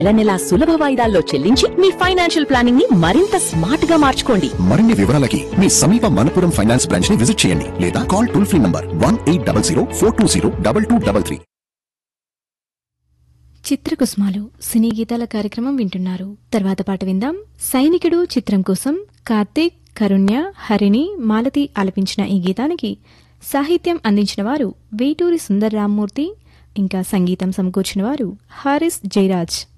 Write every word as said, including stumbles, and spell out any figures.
నెల నెలా సులభ వాయిదాల్లో చెల్లించి మీ ఫైనాన్షియల్ ప్లానింగ్ ని మరింత స్మార్ట్ గా మార్చుకోండి. మరిన్ని వివరాలకి మీ సమీప మనపురం ఫైనాన్స్ బ్రాంచ్ ని విజిట్ చేయండి లేదా call toll free number one eight double zero four two zero double two double three. చిత్రకుసుమాలు సినీ గీతాల కార్యక్రమం వింటున్నారు. తర్వాత పాట విందాం. సైనికుడు చిత్రం కోసం కార్తీక్, కరుణ్య, హరిణి, మాలతి ఆలపించిన ఈ గీతానికి సాహిత్యం అందించిన వారు వేటూరి సుందర్ రామ్మూర్తి, ఇంకా సంగీతం సమకూర్చిన వారు హారిస్ జయరాజ్.